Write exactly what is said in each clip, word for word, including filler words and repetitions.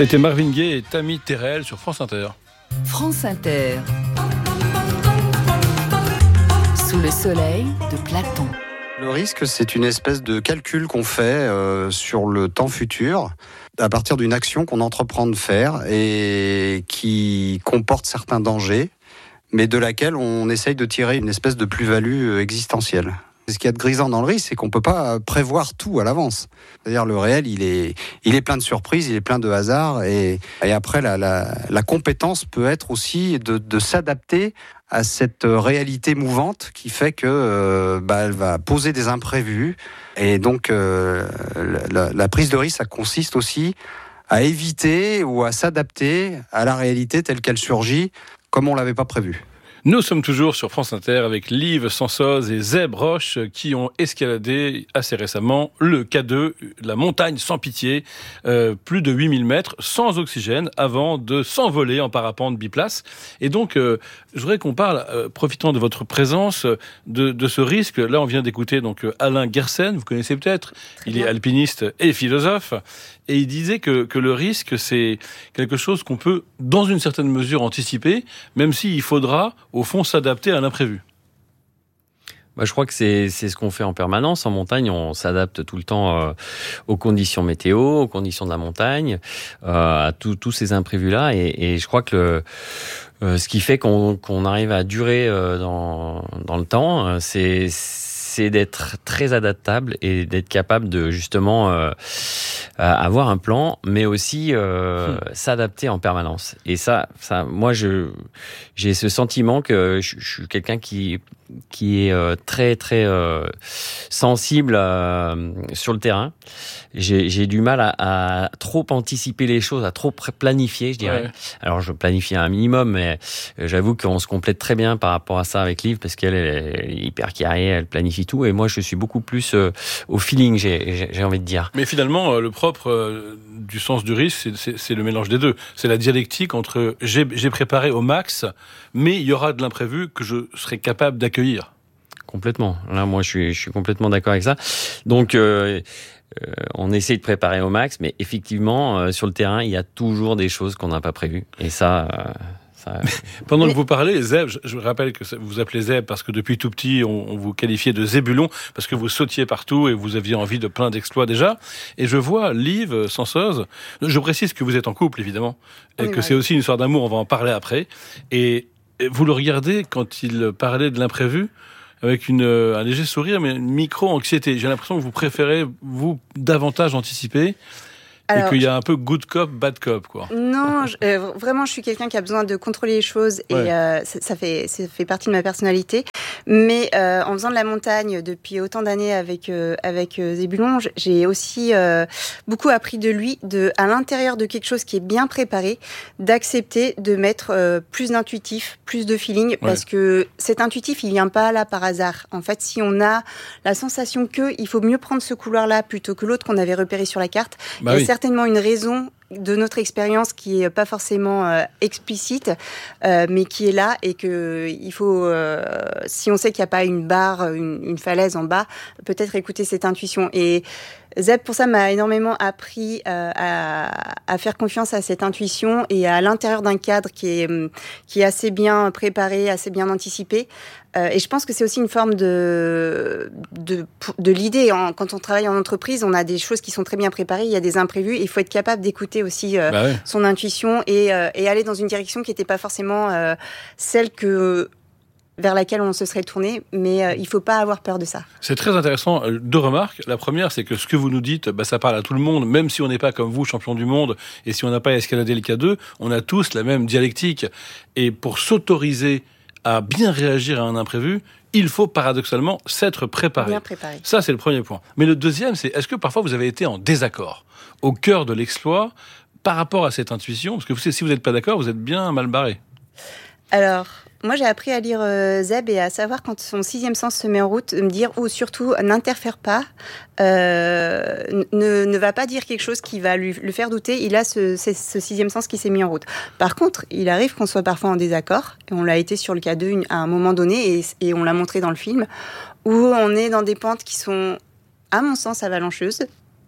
C'était Marvin Gaye et Tammy Terrell sur France Inter. France Inter. Sous le soleil de Platon. Le risque, c'est une espèce de calcul qu'on fait euh, sur le temps futur à partir d'une action qu'on entreprend de faire et qui comporte certains dangers, mais de laquelle on essaye de tirer une espèce de plus-value existentielle. Ce qu'il y a de grisant dans le risque, c'est qu'on ne peut pas prévoir tout à l'avance. C'est-à-dire le réel, il est, il est plein de surprises, il est plein de hasards. Et, et après, la, la, la compétence peut être aussi de, de s'adapter à cette réalité mouvante qui fait que euh, bah, elle va poser des imprévus. Et donc, euh, la, la prise de risque, ça consiste aussi à éviter ou à s'adapter à la réalité telle qu'elle surgit, comme on ne l'avait pas prévu. Nous sommes toujours sur France Inter avec Liv Sansoz et Zeb Roche qui ont escaladé assez récemment le K deux, la montagne sans pitié, euh, plus de huit mille mètres, sans oxygène, avant de s'envoler en parapente biplace. Et donc, euh, je voudrais qu'on parle, euh, profitant de votre présence, de, de ce risque. Là, on vient d'écouter donc Alain Gersen, vous connaissez peut-être, il est alpiniste et philosophe, et il disait que, que le risque, c'est quelque chose qu'on peut, dans une certaine mesure, anticiper, même s'il faudra au fond, s'adapter à l'imprévu. Bah, je crois que c'est, c'est ce qu'on fait en permanence. En montagne, on s'adapte tout le temps euh, aux conditions météo, aux conditions de la montagne, euh, à tous ces imprévus-là. Et, et je crois que le, euh, ce qui fait qu'on, qu'on arrive à durer euh, dans, dans le temps, c'est, c'est d'être très adaptable et d'être capable de justement euh, avoir un plan, mais aussi euh, hmm. s'adapter en permanence. Et ça, ça, moi, je, j'ai ce sentiment que je, je suis quelqu'un qui qui est euh, très très euh, sensible euh, sur le terrain. J'ai, j'ai du mal à, à trop anticiper les choses, à trop planifier, je dirais. Ouais. Alors je planifie un minimum, mais j'avoue qu'on se complète très bien par rapport à ça avec Liv, parce qu'elle est hyper carrée, elle planifie tout, et moi je suis beaucoup plus euh, au feeling, j'ai, j'ai, j'ai envie de dire. Mais finalement, le propre euh, du sens du risque, c'est, c'est, c'est le mélange des deux. C'est la dialectique entre j'ai, j'ai préparé au max, mais il y aura de l'imprévu que je serai capable d'accueillir. Complètement. Là, moi, je suis, je suis complètement d'accord avec ça. Donc, euh, euh, on essaie de préparer au max, mais effectivement, euh, sur le terrain, il y a toujours des choses qu'on n'a pas prévues. Et ça... Euh, ça... Pendant que vous parlez, Zeb, je, je rappelle que vous vous appelez Zeb parce que depuis tout petit, on, on vous qualifiait de Zébulon, parce que vous sautiez partout et vous aviez envie de plein d'exploits déjà. Et je vois Liv Sansoz, je précise que vous êtes en couple, évidemment, et oui, que ouais. c'est aussi une histoire d'amour, on va en parler après. Et, et vous le regardez quand il parlait de l'imprévu, avec une, un léger sourire, mais une micro-anxiété. J'ai l'impression que vous préférez, vous, davantage anticiper. Alors, et qu'il y a un peu good cop, bad cop, quoi. Non, je, euh, vraiment, je suis quelqu'un qui a besoin de contrôler les choses et ouais. euh, ça, ça, fait, ça fait partie de ma personnalité. Mais euh, en faisant de la montagne depuis autant d'années avec, euh, avec euh, Zébulon, j'ai aussi euh, beaucoup appris de lui, de, à l'intérieur de quelque chose qui est bien préparé, d'accepter de mettre euh, plus d'intuitif, plus de feeling, ouais. parce que cet intuitif, il vient pas là par hasard. En fait, si on a la sensation qu'il faut mieux prendre ce couloir-là plutôt que l'autre qu'on avait repéré sur la carte, bah il y a oui. certainement une raison de notre expérience qui est pas forcément euh, explicite, euh, mais qui est là et que il faut, euh, si on sait qu'il n'y a pas une barre, une, une falaise en bas, peut-être écouter cette intuition. Et Zeb, pour ça, m'a énormément appris euh, à, à faire confiance à cette intuition et à l'intérieur d'un cadre qui est, qui est assez bien préparé, assez bien anticipé. Euh, et je pense que c'est aussi une forme de, de, de l'idée. En, quand on travaille en entreprise, on a des choses qui sont très bien préparées, il y a des imprévus, et il faut être capable d'écouter aussi euh, bah ouais. son intuition et, euh, et aller dans une direction qui n'était pas forcément euh, celle que... vers laquelle on se serait tourné, mais euh, il ne faut pas avoir peur de ça. C'est très intéressant. Deux remarques. La première, c'est que ce que vous nous dites, bah, ça parle à tout le monde, même si on n'est pas comme vous, champion du monde, et si on n'a pas escaladé le K deux, on a tous la même dialectique. Et pour s'autoriser à bien réagir à un imprévu, il faut paradoxalement s'être préparé. Bien préparé. Ça, c'est le premier point. Mais le deuxième, c'est est-ce que parfois vous avez été en désaccord au cœur de l'exploit par rapport à cette intuition ? Parce que si vous n'êtes pas d'accord, vous êtes bien mal barré. Alors... moi, j'ai appris à lire euh, Zeb et à savoir quand son sixième sens se met en route, de me dire, ou surtout, n'interfère pas, euh, ne, ne va pas dire quelque chose qui va lui, le faire douter. Il a ce, ce, ce sixième sens qui s'est mis en route. Par contre, il arrive qu'on soit parfois en désaccord, et on l'a été sur le K deux une, à un moment donné, et, et on l'a montré dans le film, où on est dans des pentes qui sont, à mon sens, avalancheuses,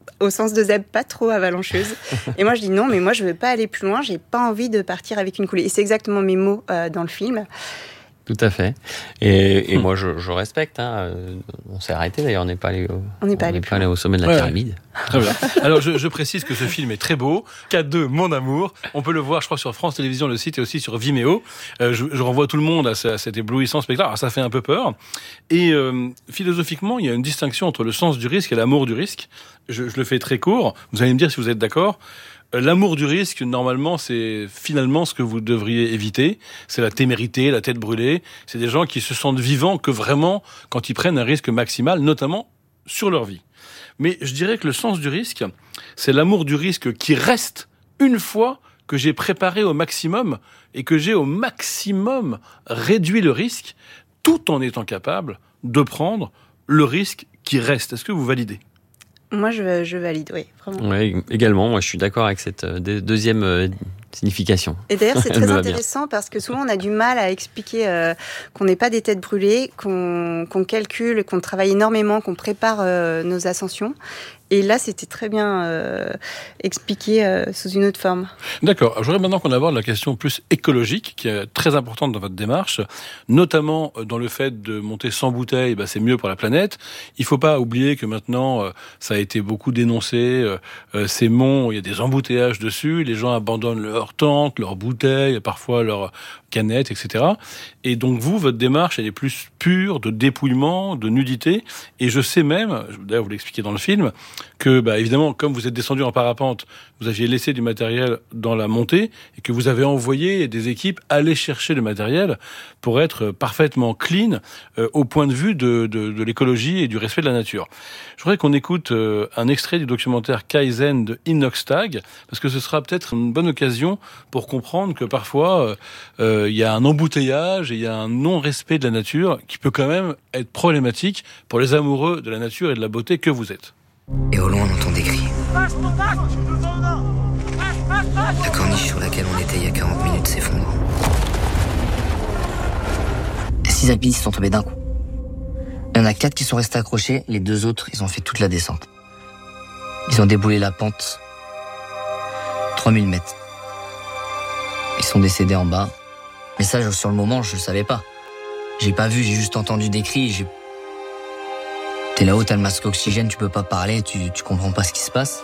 au sens de zèbre, pas trop avalancheuse. Et moi, je dis non, mais moi, je veux pas aller plus loin. J'ai pas envie de partir avec une coulée. Et c'est exactement mes mots euh, dans le film. Tout à fait. Et, et moi, je, je respecte. Hein. On s'est arrêté d'ailleurs. On n'est pas allé au, on n'est pas, allé, pas allé au sommet de la ouais, pyramide. Très bien. Alors, je, je précise que ce film est très beau. K deux, Mon Amour. On peut le voir, je crois, sur France Télévisions, le site, et aussi sur Vimeo. Euh, je, je renvoie tout le monde à, ce, à cet éblouissant spectacle. Alors, ça fait un peu peur. Et euh, philosophiquement, il y a une distinction entre le sens du risque et l'amour du risque. Je, je le fais très court. Vous allez me dire si vous êtes d'accord. L'amour du risque, normalement, c'est finalement ce que vous devriez éviter. C'est la témérité, la tête brûlée. C'est des gens qui se sentent vivants que vraiment quand ils prennent un risque maximal, notamment sur leur vie. Mais je dirais que le sens du risque, c'est l'amour du risque qui reste une fois que j'ai préparé au maximum et que j'ai au maximum réduit le risque, tout en étant capable de prendre le risque qui reste. Est-ce que vous validez ? Moi, je, je valide, oui, vraiment. Oui, également, moi, je suis d'accord avec cette euh, deuxième euh, signification. Et d'ailleurs, c'est très intéressant parce que souvent, on a du mal à expliquer euh, qu'on n'est pas des têtes brûlées, qu'on, qu'on calcule, qu'on travaille énormément, qu'on prépare euh, nos ascensions. Et là, c'était très bien euh, expliqué euh, sous une autre forme. D'accord. Alors, je voudrais maintenant qu'on aborde la question plus écologique, qui est très importante dans votre démarche, notamment dans le fait de monter sans bouteille, bah, c'est mieux pour la planète. Il ne faut pas oublier que maintenant, euh, ça a été beaucoup dénoncé, euh, ces monts, il y a des embouteillages dessus, les gens abandonnent leurs tentes, leurs bouteilles, parfois leurs canettes, et cetera. Et donc vous, votre démarche, elle est plus pure, de dépouillement, de nudité. Et je sais même, d'ailleurs vous l'expliquez dans le film, que bah, évidemment, comme vous êtes descendu en parapente, vous aviez laissé du matériel dans la montée et que vous avez envoyé des équipes aller chercher le matériel pour être parfaitement clean euh, au point de vue de, de, de l'écologie et du respect de la nature. Je voudrais qu'on écoute euh, un extrait du documentaire Kaizen de Inoxtag, parce que ce sera peut-être une bonne occasion pour comprendre que parfois il euh, y a un embouteillage et il y a un non-respect de la nature qui peut quand même être problématique pour les amoureux de la nature et de la beauté que vous êtes. Et au loin, on entend des cris. La corniche sur laquelle on était il y a quarante minutes s'effondre. Six alpinistes sont tombés d'un coup. Il y en a quatre qui sont restés accrochés, les deux autres, ils ont fait toute la descente. Ils ont déboulé la pente. trois mille mètres. Ils sont décédés en bas. Mais ça, sur le moment, je le savais pas. J'ai pas vu, j'ai juste entendu des cris. J'ai... T'es là-haut, t'as le masque oxygène, tu peux pas parler, tu, tu comprends pas ce qui se passe.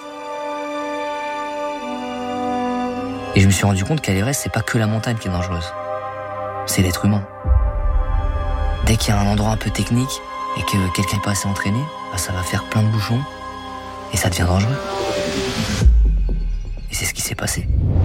Et je me suis rendu compte qu'à l'Everest, c'est pas que la montagne qui est dangereuse. C'est l'être humain. Dès qu'il y a un endroit un peu technique et que quelqu'un n'est pas assez entraîné, bah ça va faire plein de bouchons et ça devient dangereux. Et c'est ce qui s'est passé.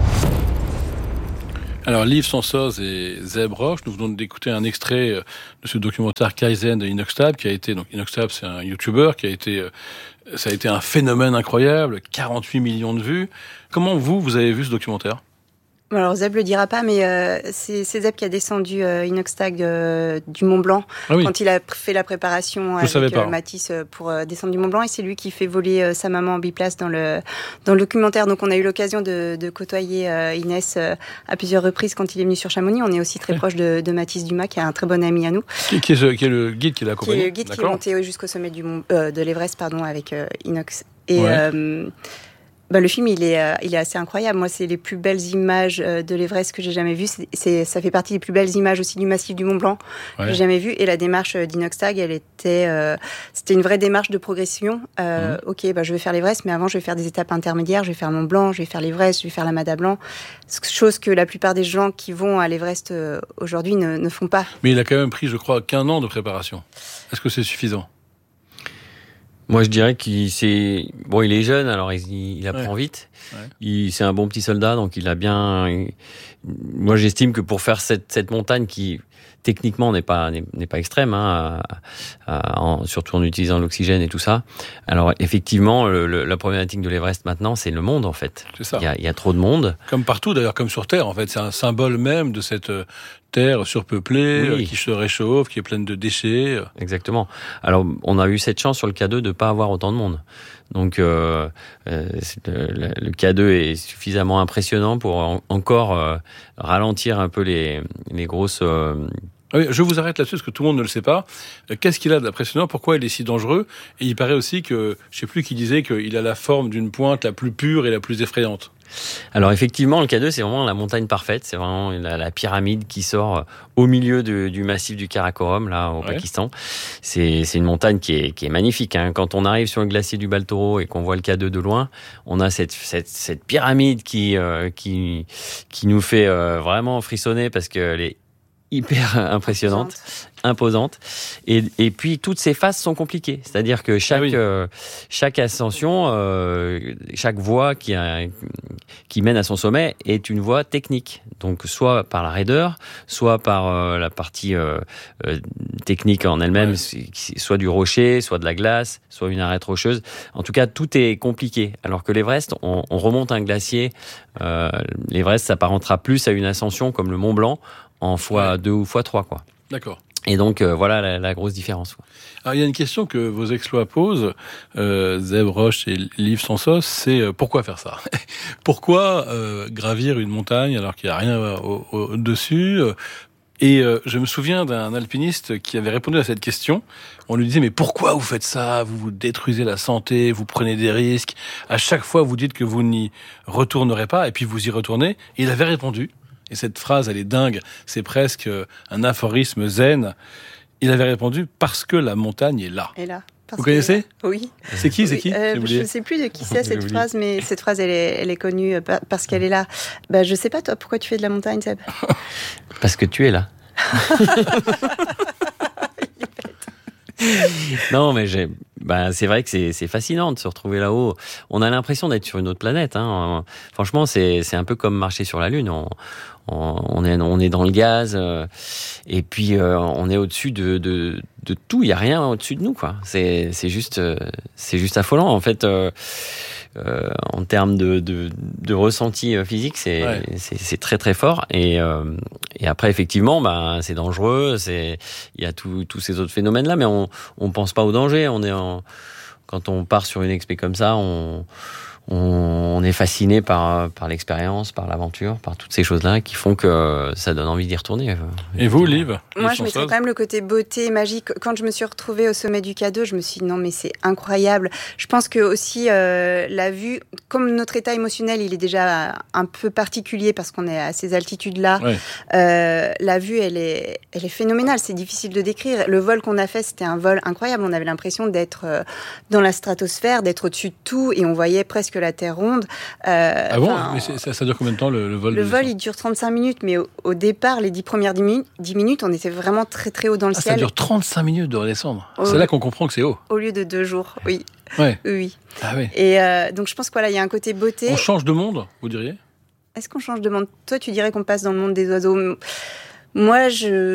Alors, Liv Sansoz et Zeb Roche, nous venons d'écouter un extrait de ce documentaire Kaizen de Inoxtag, qui a été, donc Inoxtag, c'est un YouTuber qui a été, ça a été un phénomène incroyable, quarante-huit millions de vues. Comment vous, vous avez vu ce documentaire ? Alors Zeb le dira pas, mais euh, c'est, c'est Zeb qui a descendu euh, Inoxtag euh, du Mont Blanc ah oui. quand il a fait la préparation Je avec euh, Mathis pour euh, descendre du Mont Blanc, et c'est lui qui fait voler euh, sa maman en biplace dans le dans le documentaire. Donc on a eu l'occasion de, de côtoyer euh, Inès euh, à plusieurs reprises quand il est venu sur Chamonix. On est aussi très ouais. proche de, de Mathis Dumas, qui est un très bon ami à nous. Qui, qui, est, ce, qui est le guide qui l'a accompagné. Qui est le guide D'accord. qui est monté jusqu'au sommet du Mont, euh, de l'Everest, pardon, avec euh, Inox. Et ouais. euh, Bah, le film, il est, euh, il est assez incroyable. Moi, c'est les plus belles images euh, de l'Everest que j'ai jamais vues. C'est, c'est, ça fait partie des plus belles images aussi du massif du Mont Blanc ouais. que j'ai jamais vues. Et la démarche d'Inoxtag, elle était, euh, c'était une vraie démarche de progression. Euh, mmh. Ok, bah, je vais faire l'Everest, mais avant, je vais faire des étapes intermédiaires. Je vais faire le Mont Blanc, je vais faire l'Everest, je vais faire la Mada Blanc. Chose que la plupart des gens qui vont à l'Everest euh, aujourd'hui ne, ne font pas. Mais il a quand même pris, je crois, qu'un an de préparation. Est-ce que c'est suffisant ? Moi, je dirais qu'il c'est bon, il est jeune, alors il, il apprend ouais. vite. Ouais. Il, c'est un bon petit soldat, donc il a bien. Il... Moi, j'estime que pour faire cette cette montagne qui techniquement n'est pas n'est, n'est pas extrême, hein, à, à, en, surtout en utilisant l'oxygène et tout ça. Alors effectivement, le, le, la problématique de l'Everest maintenant, c'est le monde en fait. C'est ça. Il y a, il y a trop de monde. Comme partout, d'ailleurs, comme sur Terre, en fait, c'est un symbole même de cette terre surpeuplée, oui. euh, qui se réchauffe, qui est pleine de déchets. Exactement. Alors, on a eu cette chance sur le K deux de pas avoir autant de monde. Donc, euh, euh, le, le K deux est suffisamment impressionnant pour en, encore euh, ralentir un peu les, les grosses... Euh, Oui, je vous arrête là-dessus parce que tout le monde ne le sait pas. Qu'est-ce qu'il a d'impressionnant? Pourquoi il est si dangereux? Et il paraît aussi que, je ne sais plus qui disait qu'il a la forme d'une pointe la plus pure et la plus effrayante. Alors effectivement, le K deux, c'est vraiment la montagne parfaite. C'est vraiment la, la pyramide qui sort au milieu de, du massif du Karakorum, là, au ouais. Pakistan. C'est, c'est une montagne qui est, qui est magnifique. Hein. Quand on arrive sur le glacier du Baltoro et qu'on voit le K deux de loin, on a cette, cette, cette pyramide qui, euh, qui, qui nous fait euh, vraiment frissonner parce qu'elle est hyper impressionnante, imposante. Et, et puis, toutes ces phases sont compliquées. C'est-à-dire que chaque, ah oui. euh, chaque ascension, euh, chaque voie qui, a, qui mène à son sommet est une voie technique. Donc, soit par la raideur, soit par euh, la partie euh, euh, technique en elle-même, ouais. soit du rocher, soit de la glace, soit une arête rocheuse. En tout cas, tout est compliqué. Alors que l'Everest, on, on remonte un glacier. Euh, L'Everest s'apparentera plus à une ascension comme le Mont Blanc, en fois deux ou fois trois, quoi. D'accord. Et donc, euh, voilà la, la grosse différence, quoi. Alors, il y a une question que vos exploits posent, euh, Zeb Roche et Liv Sansos, c'est euh, pourquoi faire ça? Pourquoi euh, gravir une montagne alors qu'il n'y a rien au, au, au-dessus? Et euh, je me souviens d'un alpiniste qui avait répondu à cette question. On lui disait, mais pourquoi vous faites ça? Vous vous détruisez la santé, vous prenez des risques. À chaque fois, vous dites que vous n'y retournerez pas, et puis vous y retournez. Et il avait répondu. Et cette phrase, elle est dingue, c'est presque un aphorisme zen. Il avait répondu « parce que la montagne est là ». Et là. Vous connaissez? Oui. C'est qui, c'est oui. qui euh, Je ne sais plus de qui c'est cette phrase, mais cette phrase, elle est, elle est connue parce qu'elle est là. Bah, je ne sais pas, toi, pourquoi tu fais de la montagne, Seb? Parce que tu es là. Non, mais j'ai... Bah, c'est vrai que c'est, c'est fascinant de se retrouver là-haut. On a l'impression d'être sur une autre planète. Hein. Franchement, c'est, c'est un peu comme marcher sur la Lune. On, on, on, est, on est dans le gaz, euh, et puis euh, on est au-dessus de, de, de tout. Il n'y a rien au-dessus de nous, quoi. C'est, c'est, juste, euh, c'est juste affolant. En fait, euh, euh, en termes de, de, de ressenti physique, c'est, ouais. c'est, c'est très très fort. Et, euh, et après, effectivement, bah, c'est dangereux. C'est, il y a tous ces autres phénomènes-là, mais on ne pense pas au danger. On est en, quand on part sur une expé comme ça, on, on, on est fasciné par, par l'expérience, par l'aventure, par toutes ces choses-là qui font que ça donne envie d'y retourner. Et vous, Liv? Moi, je mettrais quand même le côté beauté, magique. Quand je me suis retrouvée au sommet du K deux, je me suis dit non, mais c'est incroyable. Je pense que aussi euh, la vue, comme notre état émotionnel, il est déjà un peu particulier parce qu'on est à ces altitudes-là. Ouais. Euh, la vue, elle est, elle est phénoménale. C'est difficile de décrire. Le vol qu'on a fait, c'était un vol incroyable. On avait l'impression d'être euh, dans la stratosphère, d'être au-dessus de tout, et on voyait presque la Terre ronde. Euh, ah bon? Mais ça, ça dure combien de temps le, le vol? Le vol, il dure trente-cinq minutes, mais au, au départ, les dix premières dix minutes, on était vraiment très très haut dans le ah, ciel. Ça dure trente-cinq minutes de redescendre. Au, c'est là qu'on comprend que c'est haut. Au lieu de deux jours, oui. Ouais. Oui. Ah oui. Et euh, donc je pense qu'il voilà, y a un côté beauté. On change de monde, vous diriez? Est-ce qu'on change de monde? Toi, tu dirais qu'on passe dans le monde des oiseaux? Moi,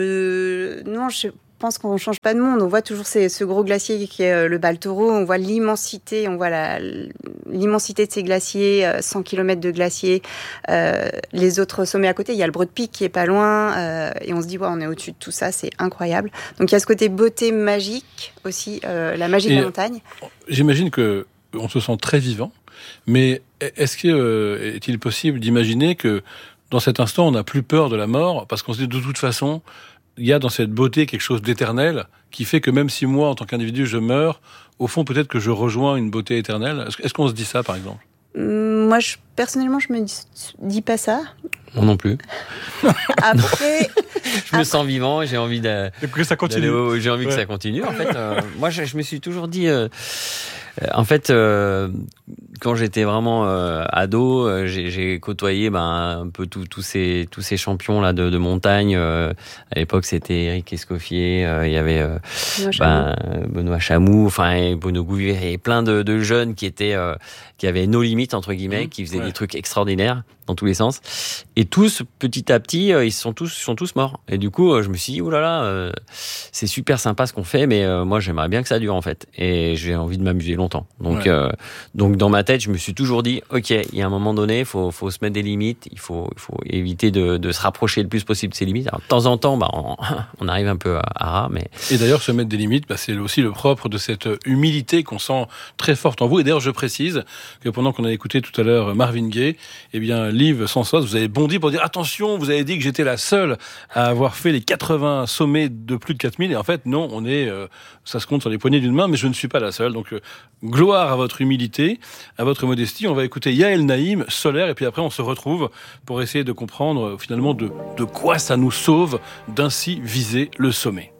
je... Non, je... Je pense qu'on ne change pas de monde. On voit toujours ces, ce gros glacier qui est le Baltoro. On voit l'immensité, on voit la, l'immensité de ces glaciers, cent kilomètres de glaciers. Euh, les autres sommets à côté, il y a le Broad Peak qui est pas loin. Euh, et on se dit, ouais, on est au-dessus de tout ça, c'est incroyable. Donc il y a ce côté beauté magique aussi, euh, la magie et de la montagne. J'imagine qu'on se sent très vivant. Mais est-ce qu'il euh, est-il possible d'imaginer que dans cet instant, on n'a plus peur de la mort parce qu'on se dit de toute façon, il y a dans cette beauté quelque chose d'éternel qui fait que même si moi, en tant qu'individu, je meurs, au fond, peut-être que je rejoins une beauté éternelle. Est-ce qu'on se dit ça, par exemple? Moi, je, personnellement, je me dis, dis pas ça. Moi non plus. Après... je me sens vivant et j'ai envie de... que ça continue. Au, j'ai envie ouais. que ça continue. En fait, euh, moi, je, je me suis toujours dit... Euh, en fait, euh, quand j'étais vraiment euh, ado, euh, j'ai, j'ai côtoyé ben, un peu tous tout ces, tous ces champions là, de, de montagne. Euh, à l'époque, c'était Eric Escoffier, euh, il y avait euh, Benoît, ben, Chamou. Benoît Chamou, enfin, Bono Gouvier, et plein de, de jeunes qui, étaient, euh, qui avaient nos limites, entre guillemets, mmh, qui faisaient ouais. des trucs extraordinaires dans tous les sens. Et tous, petit à petit, euh, ils sont tous, sont tous morts. Et du coup, euh, je me suis dit, oulala, là là, euh, c'est super sympa ce qu'on fait, mais euh, moi, j'aimerais bien que ça dure, en fait. Et j'ai envie de m'amuser longtemps. Donc, ouais. euh, donc dans ma tête, tête, je me suis toujours dit, ok, il y a un moment donné, il faut, faut se mettre des limites, il faut, il faut éviter de, de se rapprocher le plus possible de ces limites. Alors, de temps en temps, bah, on, on arrive un peu à, à ras, mais... Et d'ailleurs, se mettre des limites, bah, c'est aussi le propre de cette humilité qu'on sent très forte en vous. Et d'ailleurs, je précise que pendant qu'on a écouté tout à l'heure Marvin Gaye, eh bien, Liv Sansos, vous avez bondi pour dire, attention, vous avez dit que j'étais la seule à avoir fait les quatre-vingts sommets de plus de quatre mille. Et en fait, non, on est, euh, ça se compte sur les poignées d'une main, mais je ne suis pas la seule. Donc, euh, gloire à votre humilité, à votre modestie. On va écouter Yael Naïm, Solaire, et puis après on se retrouve pour essayer de comprendre finalement de, de quoi ça nous sauve d'ainsi viser le sommet.